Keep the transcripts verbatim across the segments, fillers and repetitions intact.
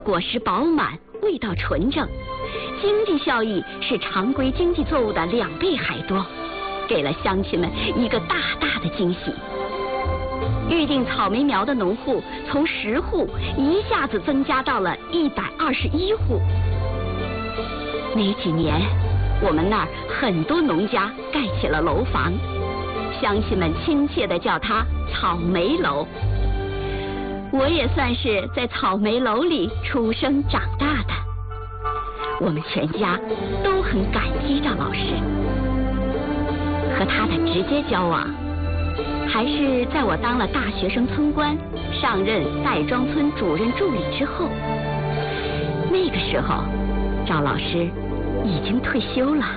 果实饱满，味道纯正，经济效益是常规经济作物的两倍还多，给了乡亲们一个大大的惊喜。预定草莓苗的农户从十户一下子增加到了一百二十一户。没几年，我们那儿很多农家盖起了楼房，乡亲们亲切地叫它草莓楼。我也算是在草莓楼里出生长大的，我们全家都很感激赵老师。和他的直接交往，还是在我当了大学生村官，上任戴庄村主任助理之后。那个时候，赵老师已经退休了。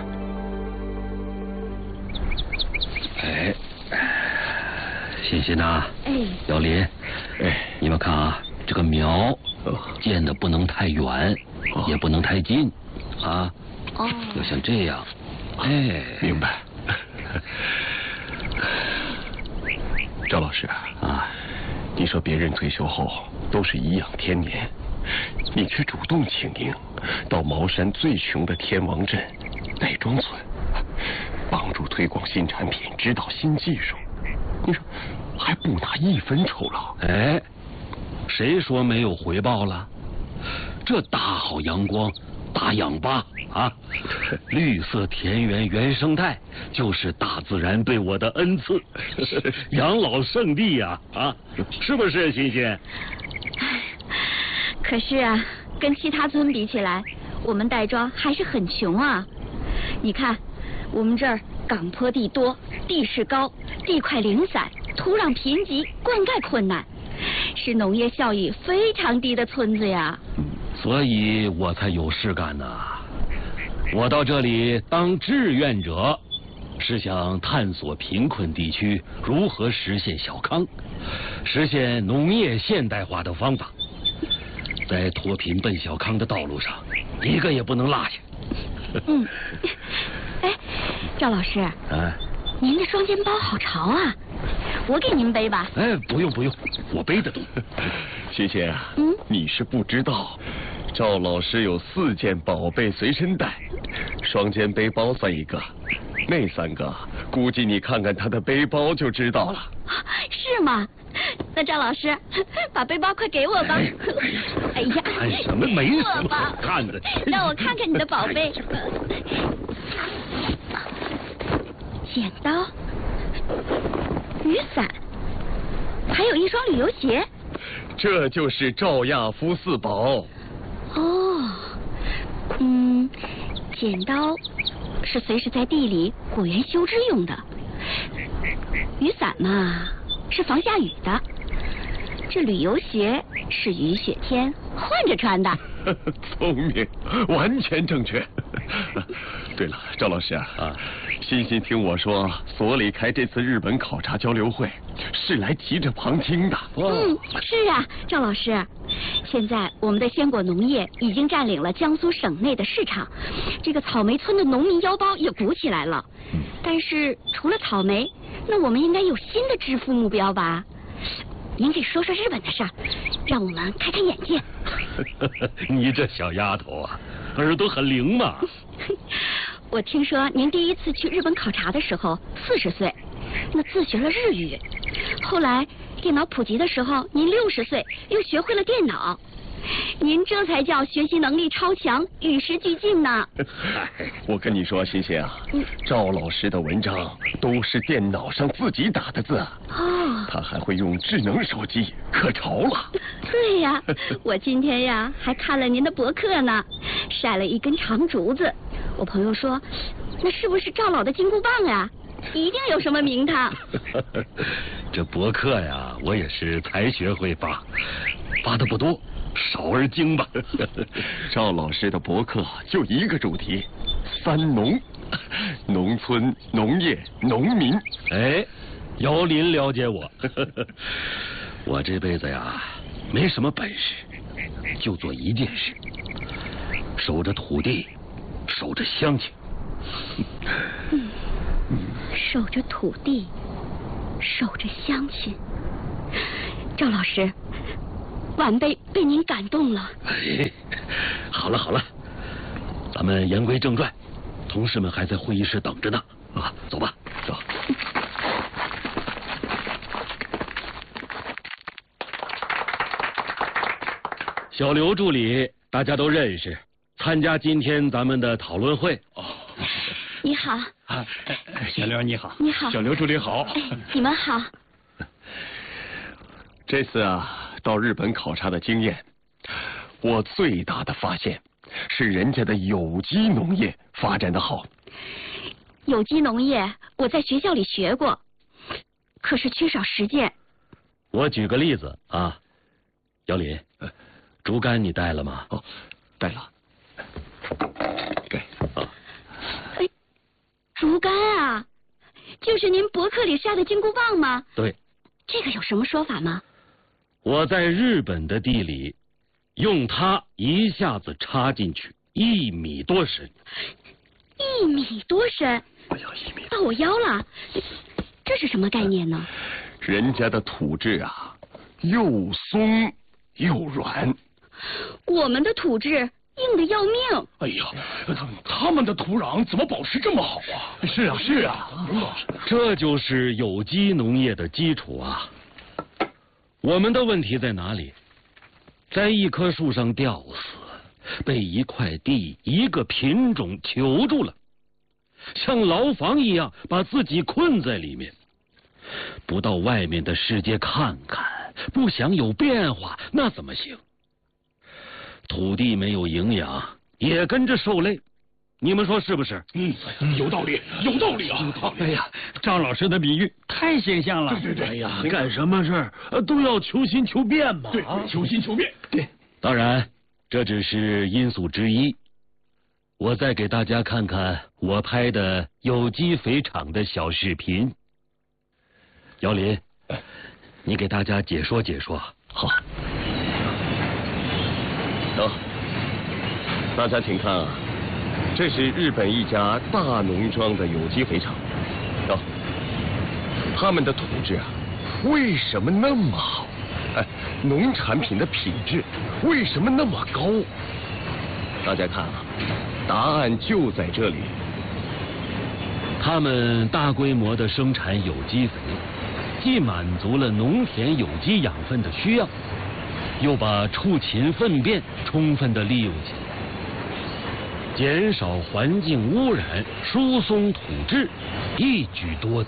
哎，欣欣呐， 哎， 姚林， 哎， 你们看啊，这个苗建的不能太远， 哦、 也不能太近，啊， 哦， 要像这样。哎， 明白。赵老师啊， 你说别人退休后都是颐养天年，你却主动请缨到茅山最穷的天王镇戴庄村，帮助推广新产品，指导新技术，你说还不拿一分酬劳？ 哎，谁说没有回报了？这大好阳光，大氧吧啊，绿色田园原生态，就是大自然对我的恩赐，养老圣地呀！啊，是不是，欣欣？ 可是啊，跟其他村比起来，我们戴庄还是很穷啊。你看，我们这儿岗坡地多，地势高，地块零散，土壤贫瘠，灌溉困难，是农业效益非常低的村子呀。 所以我才有事干呢。我到这里当志愿者，是想探索贫困地区如何实现小康，实现农业现代化的方法，在脱贫奔小康的道路上，一个也不能落下。 嗯，哎，赵老师， 哎， 您的双肩包好潮啊，我给您背吧。 哎，不用不用，我背得动。 欣欣啊， 嗯， 你是不知道，赵老师有四件宝贝随身带，双肩背包算一个，那三个估计你看看他的背包就知道了。 是吗？那赵老师，把背包快给我吧。哎呀， 看什么没什么好看的， 让我看看你的宝贝。剪刀、雨伞，还有一双旅游鞋。 这就是赵亚夫四宝。 哦，嗯，剪刀是随时在地里果园修枝用的，雨伞嘛是防下雨的，这旅游鞋是雨雪天换着穿的。 聪明，完全正确。对了，赵老师啊， 啊， 欣欣听我说，所里开这次日本考察交流会是来提着旁听的。 嗯，是啊，赵老师，现在我们的鲜果农业已经占领了江苏省内的市场，这个草莓村的农民腰包也鼓起来了。但是除了草莓，那我们应该有新的致富目标吧？您给说说日本的事儿，让我们开开眼界。 你这小丫头啊，耳朵很灵嘛。 我听说您第一次去日本考察的时候四十岁，那自学了日语。后来电脑普及的时候，您六十岁又学会了电脑。您这才叫学习能力超强，与时俱进呢。 我跟你说，欣欣啊，赵老师的文章都是电脑上自己打的字。 哦， 他还会用智能手机，可潮了。 对呀，我今天呀还看了您的博客呢，晒了一根长竹子。我朋友说，那是不是赵老的金箍棒呀？一定有什么名堂。 这博客呀，我也是才学会发，发的不多，少而精吧。 赵老师的博客就一个主题，三农，农村、农业、农民。 哎，姚林了解我。我这辈子呀，没什么本事，就做一件事，守着土地，守着乡亲。 嗯，守着土地，守着乡亲。赵老师， 晚辈被您感动了。 哎，好了好了，咱们言归正传，同事们还在会议室等着呢。啊，走吧，走。小刘助理，大家都认识，参加今天咱们的讨论会。哦， 你好。 啊，小刘你好。 你好。 小刘助理好。 哎，你们好。 这次啊，到日本考察的经验，我最大的发现是人家的有机农业发展的好。 有机农业我在学校里学过，可是缺少实践。 我举个例子啊，姚林，竹竿你带了吗？ 哦，带了。给啊。 哎，竹竿啊，就是您博客里晒的金箍棒吗？ 对。 这个有什么说法吗？ 我在日本的地里，用它一下子插进去一米多深。 一米多深？ 哎呀，一米到我腰了。这是什么概念呢？ 人家的土质啊，又松又软。 我们的土质硬的要命。 哎呀，他们的土壤怎么保持这么好啊？是啊，是啊， 这就是有机农业的基础啊。我们的问题在哪里？在一棵树上吊死，被一块地、一个品种囚住了，像牢房一样把自己困在里面，不到外面的世界看看，不想有变化，那怎么行？土地没有营养，也跟着受累，你们说是不是？ 嗯，有道理，有道理啊！ 哎呀，赵老师的比喻太形象了。 对对对， 哎呀，干什么事儿都要求新求变嘛。 对，求新求变。 对， 当然这只是因素之一。我再给大家看看我拍的有机肥厂的小视频。姚林，你给大家解说解说。 好。走，大家请看啊，这是日本一家大农庄的有机肥厂。走，他们的土质啊，为什么那么好？哎，农产品的品质为什么那么高？大家看啊，答案就在这里。 他们大规模的生产有机肥，既满足了农田有机养分的需要，又把畜禽粪便充分的利用起来，减少环境污染，疏松土质，一举多得。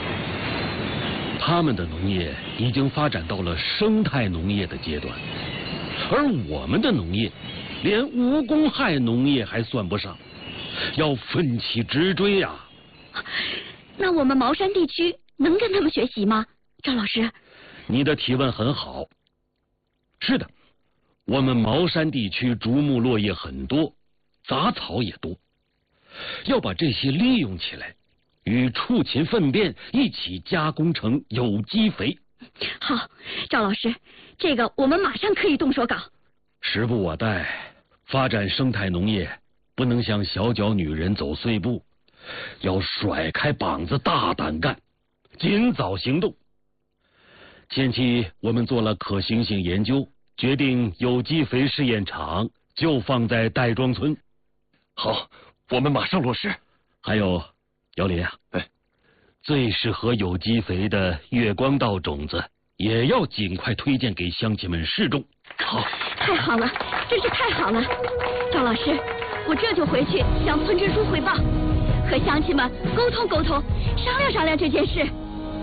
他们的农业已经发展到了生态农业的阶段，而我们的农业连无公害农业还算不上，要奋起直追呀！ 那我们茅山地区能跟他们学习吗？赵老师， 你的提问很好。是的，我们茅山地区竹木落叶很多，杂草也多，要把这些利用起来，与畜禽粪便一起加工成有机肥。 好，赵老师，这个我们马上可以动手搞。 时不我待，发展生态农业不能像小脚女人走碎步，要甩开膀子大胆干，尽早行动。前期我们做了可行性研究，决定有机肥试验场就放在戴庄村。 好，我们马上落实。 还有姚林啊， 哎， 最适合有机肥的月光稻种子也要尽快推荐给乡亲们试种。 好， 太好了，真是太好了。赵老师，我这就回去向村支书汇报，和乡亲们沟通沟通，商量商量这件事。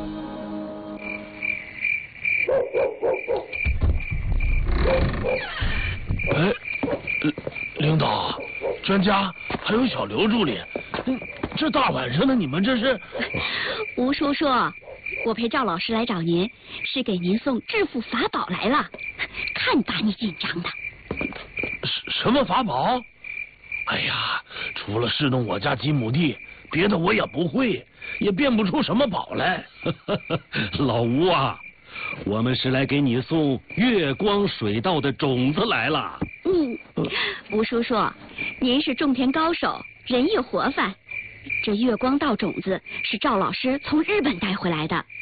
哎，领导、专家还有小刘助理，这大晚上的你们这是？ 吴叔叔，我陪赵老师来找您，是给您送致富法宝来了，看把你紧张的。 什什么法宝？哎呀，除了侍弄我家几亩地，别的我也不会，也变不出什么宝来。 老吴啊，我们是来给你送月光水稻的种子来了。 嗯，吴叔叔，您是种田高手，人也活泛。这月光稻种子是赵老师从日本带回来的，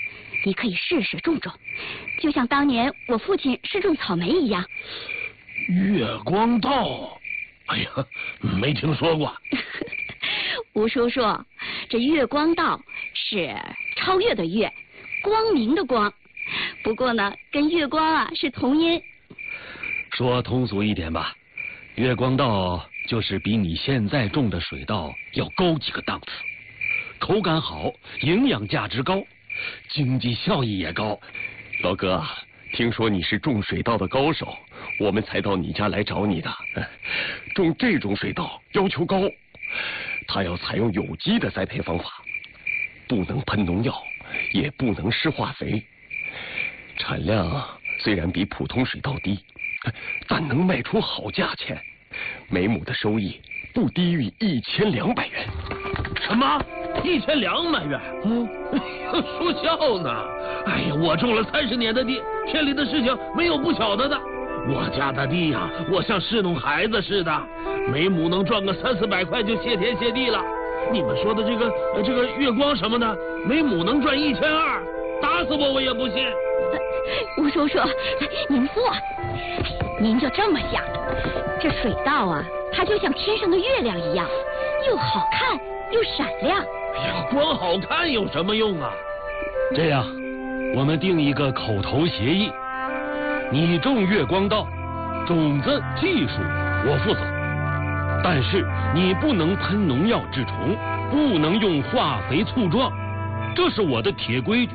你可以试试种种，就像当年我父亲试种草莓一样。 月光稻，哎呀，没听说过。 吴叔叔，这月光稻是超越的越，光明的光，不过呢，跟月光啊是同音。 说通俗一点吧，月光稻就是比你现在种的水稻要高几个档次，口感好，营养价值高，经济效益也高。 老哥，听说你是种水稻的高手，我们才到你家来找你的。种这种水稻要求高，它要采用有机的栽培方法，不能喷农药，也不能施化肥。产量虽然比普通水稻低，但能卖出好价钱，每亩的收益不低于一千两百元。 什么？一千两百元？嗯，说笑呢。哎呀，我种了三十年的地，田里的事情没有不晓得的。我家的地呀、啊，我像侍弄孩子似的，每亩能赚个三四百块就谢天谢地了。你们说的这个呃这个月光什么的，每亩能赚一千二，打死我我也不信。 吴叔叔，您坐。您就这么想，这水稻啊，它就像天上的月亮一样，又好看又闪亮。 哎呀，光好看有什么用啊？ 这样，我们定一个口头协议，你种月光稻，种子技术我负责，但是你不能喷农药治虫，不能用化肥粗壮，这是我的铁规矩。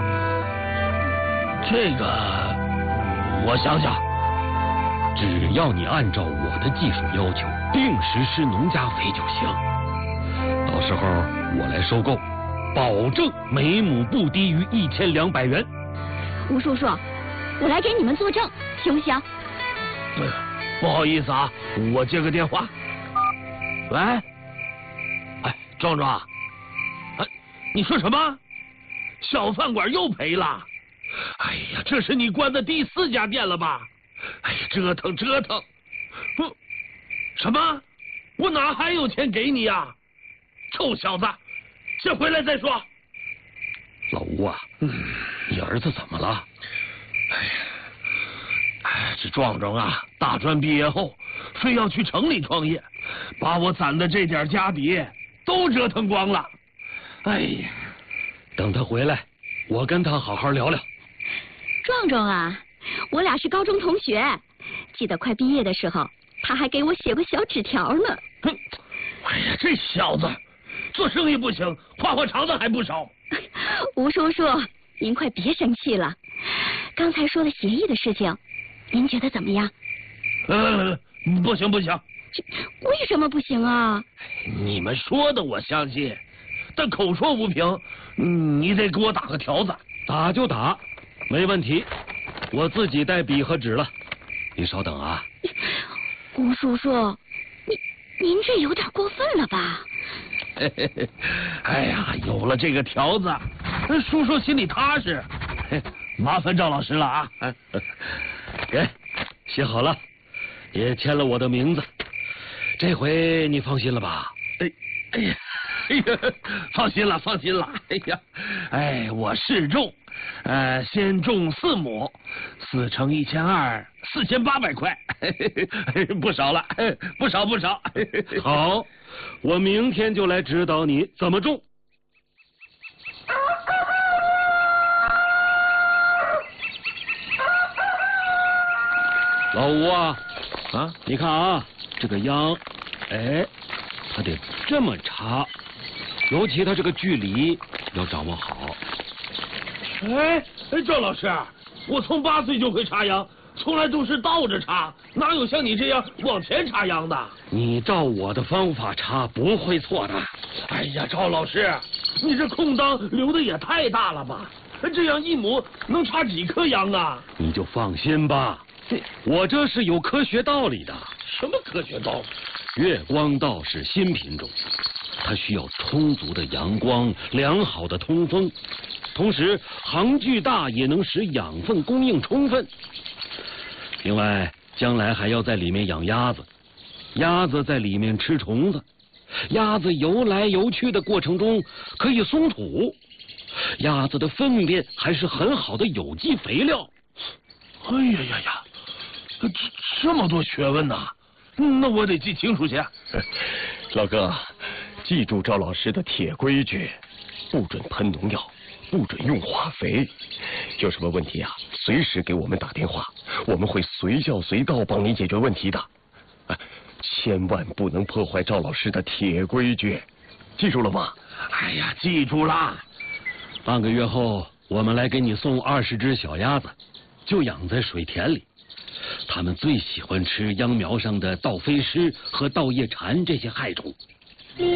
这个我想想， 只要你按照我的技术要求，定时施农家肥就行。到时候我来收购，保证每亩不低于一千两百元。 吴叔叔，我来给你们作证，行不行？ 嗯，不好意思啊，我接个电话。喂，哎，壮壮，哎，你说什么？小饭馆又赔了？哎呀，这是你关的第四家店了吧？哎呀，折腾折腾！不，什么？我哪还有钱给你呀？臭小子，先回来再说。 老吴啊，嗯，你儿子怎么了？ 哎呀，哎，这壮壮啊，大专毕业后非要去城里创业，把我攒的这点家底都折腾光了。哎呀， 等他回来，我跟他好好聊聊。 壮壮啊，我俩是高中同学，记得快毕业的时候，他还给我写过小纸条呢。 哼，哎呀，这小子做生意不行，花花肠子还不少。 吴叔叔，您快别生气了，刚才说的协议的事情，您觉得怎么样？ 呃，不行不行。 这为什么不行啊？ 你们说的我相信，但口说无凭，嗯，你得给我打个条子。 打就打，没问题，我自己带笔和纸了。你稍等啊。 吴叔叔，您您这有点过分了吧？ 哎呀，有了这个条子，叔叔心里踏实。麻烦赵老师了啊！ 给，写好了，也签了我的名字。这回你放心了吧？ 哎，哎呀，哎呀，放心了，放心了。哎呀，哎，我试种，呃，先种四亩，四乘一千二，四千八百块，不少了，不少不少。 好，我明天就来指导你怎么种。老吴啊，啊，你看啊，这个秧，哎，它得这么插，尤其它这个距离要掌握好。 哎，哎，赵老师，我从八岁就会插秧，从来都是倒着插，哪有像你这样往前插秧的？ 你照我的方法插，不会错的。 哎呀，赵老师，你这空当留的也太大了吧？这样一亩能插几颗秧啊？ 你就放心吧。我这是有科学道理的。 什么科学道理？ 月光稻是新品种，它需要充足的阳光、良好的通风，同时行距大也能使养分供应充分。另外，将来还要在里面养鸭子，鸭子在里面吃虫子，鸭子游来游去的过程中可以松土， 鸭子的粪便还是很好的有机肥料。 哎呀呀呀，这这么多学问呐、啊，那我得记清楚去。 老哥，记住赵老师的铁规矩，不准喷农药，不准用化肥。有什么问题啊，随时给我们打电话，我们会随叫随到帮你解决问题的。啊，千万不能破坏赵老师的铁规矩，记住了吗？ 哎呀，记住了。 半个月后，我们来给你送二十只小鸭子，就养在水田里。它们最喜欢吃秧苗上的稻飞虱和稻叶蝉这些害虫。